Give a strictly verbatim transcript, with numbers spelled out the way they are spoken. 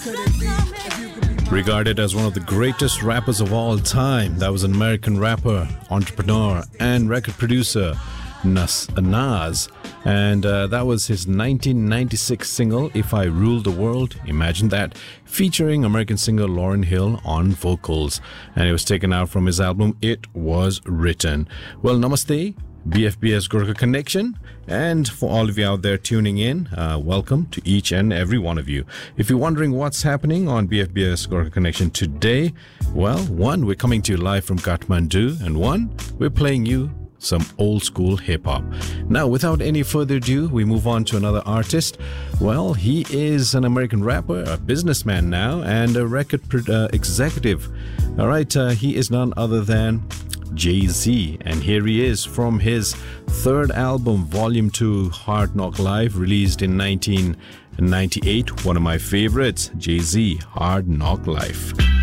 Regarded as one of the greatest rappers of all time, that was an American rapper, entrepreneur, and record producer, Nas, Nas. And uh, that was his nineteen ninety-six single, If I Ruled the World. Imagine that, featuring American singer Lauryn Hill on vocals. And it was taken out from his album, It Was Written. Well, namaste, B F B S Gorkha Connection. And for all of you out there tuning in, uh, welcome to each and every one of you. If you're wondering what's happening on B F B S Gorkha Connection today, well, one, we're coming to you live from Kathmandu, and one, we're playing you some old school hip-hop. Now, without any further ado, we move on to another artist. Well, he is an American rapper, a businessman now, and a record uh, executive. All right, uh, he is none other than Jay-Z, and here he is from his third album, Volume two, Hard Knock Life, released in nineteen ninety-eight. One of my favorites, Jay-Z, Hard Knock Life.